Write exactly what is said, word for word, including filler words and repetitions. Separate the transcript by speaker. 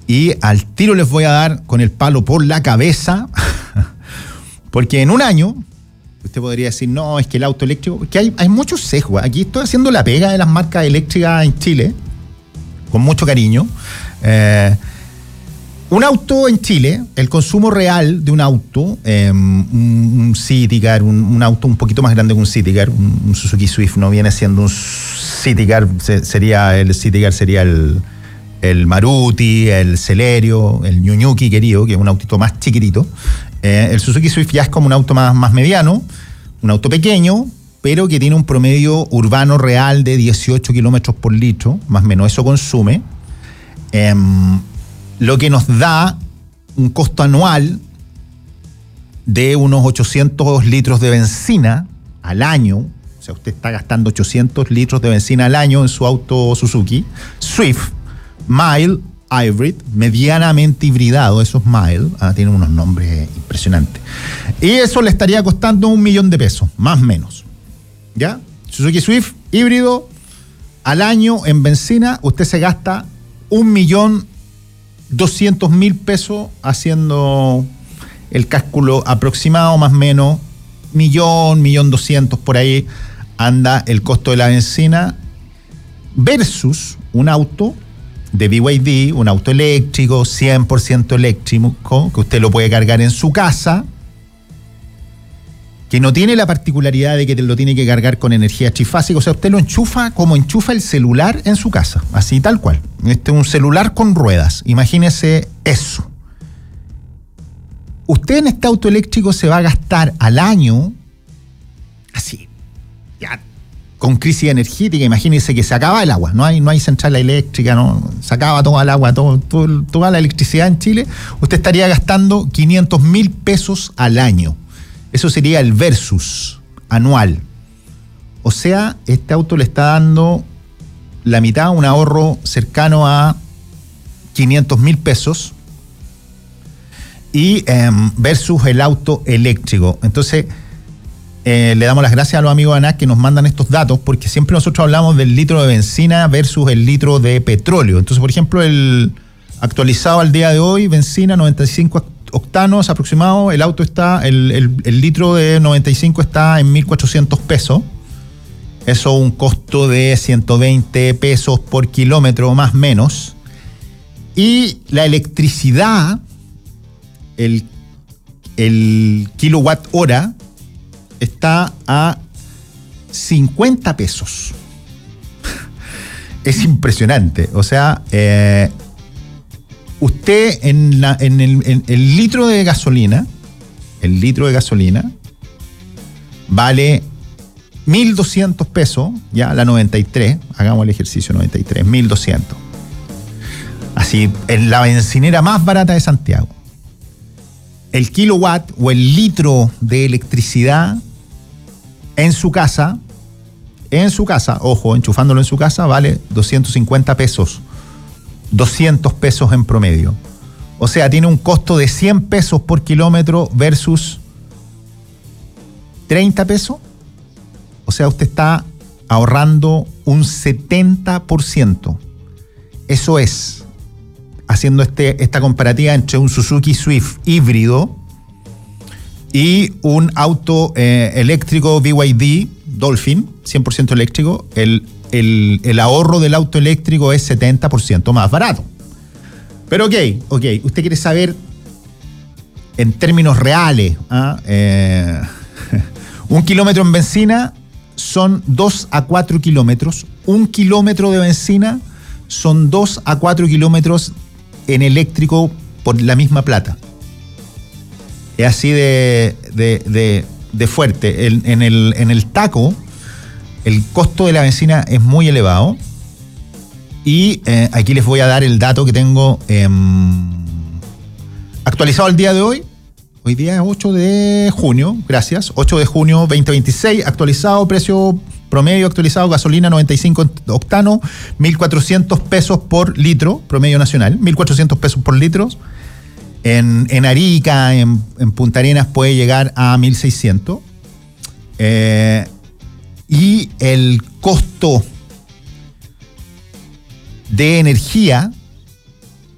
Speaker 1: Y al tiro les voy a dar con el palo por la cabeza, porque en un año, usted podría decir, no, es que el auto eléctrico, porque hay, hay muchos sesgos. Aquí estoy haciendo la pega de las marcas eléctricas en Chile, con mucho cariño. Eh, un auto en Chile, el consumo real de un auto, eh, un, un Citicar, un, un auto un poquito más grande que un Citicar, un, un Suzuki Swift no viene siendo un Citicar, se, sería el Citicar sería el, el Maruti, el Celerio, el Ñuñuki querido, que es un autito más chiquitito. Eh, el Suzuki Swift ya es como un auto más, más mediano, un auto pequeño, pero que tiene un promedio urbano real de dieciocho kilómetros por litro, más o menos eso consume, eh, lo que nos da un costo anual de unos ochocientos litros de benzina al año. O sea, usted está gastando ochocientos litros de benzina al año en su auto Suzuki Swift, mild hybrid, medianamente hibridado, esos mild, ah, tienen unos nombres impresionantes. Y eso le estaría costando un millón de pesos, más o menos. ¿Ya? Suzuki Swift híbrido, al año en benzina, usted se gasta un millón doscientos mil pesos haciendo el cálculo aproximado, más o menos, millón, millón doscientos, por ahí anda el costo de la benzina, versus un auto de B Y D, un auto eléctrico, cien por ciento eléctrico, que usted lo puede cargar en su casa, que no tiene la particularidad de que lo tiene que cargar con energía trifásica. O sea, usted lo enchufa como enchufa el celular en su casa, así tal cual. Este es un celular con ruedas, imagínese eso. Usted en este auto eléctrico se va a gastar al año, así, ya, con crisis energética, imagínese que se acaba el agua, no hay, no hay central eléctrica, no, se acaba toda el agua, todo, todo, toda la electricidad en Chile, usted estaría gastando quinientos mil pesos al año. Eso sería el versus anual. O sea, este auto le está dando la mitad, un ahorro cercano a quinientos mil pesos, y eh, versus el auto eléctrico. Entonces, eh, le damos las gracias a los amigos de ANAC que nos mandan estos datos, porque siempre nosotros hablamos del litro de benzina versus el litro de petróleo. Entonces, por ejemplo, el actualizado al día de hoy, benzina noventa y cinco octanos aproximado, el auto está, el, el, el litro de noventa y cinco está en mil cuatrocientos pesos. Eso un costo de ciento veinte pesos por kilómetro, más o menos. Y la electricidad, el, el kilowatt hora, está a cincuenta pesos. Es impresionante. O sea, eh, usted en, la, en, el, en el litro de gasolina, el litro de gasolina vale mil doscientos pesos, ya la noventa y tres, hagamos el ejercicio, noventa y tres, mil doscientos. Así, en la bencinera más barata de Santiago. El kilowatt o el litro de electricidad en su casa, en su casa, ojo, enchufándolo en su casa, vale doscientos cincuenta pesos. doscientos pesos en promedio. O sea, tiene un costo de cien pesos por kilómetro versus treinta pesos. O sea, usted está ahorrando un setenta por ciento. Eso es, haciendo este, esta comparativa entre un Suzuki Swift híbrido y un auto eh, eléctrico B Y D Dolphin, cien por ciento eléctrico, el El, el ahorro del auto eléctrico es setenta por ciento más barato. Pero ok, ok, usted quiere saber en términos reales, ¿ah? eh, un kilómetro en benzina son dos a cuatro kilómetros, un kilómetro de benzina son dos a cuatro kilómetros en eléctrico por la misma plata. Es así de, de, de, de fuerte. En, en, el, en el taco, el costo de la benzina es muy elevado, y eh, aquí les voy a dar el dato que tengo eh, actualizado el día de hoy. Hoy día es ocho de junio, gracias, ocho de junio veinte veintiséis, actualizado, precio promedio actualizado, gasolina noventa y cinco octano, mil cuatrocientos pesos por litro, promedio nacional, mil cuatrocientos pesos por litro. En, en Arica, en, en Punta Arenas puede llegar a mil seiscientos. Eh, Y el costo de energía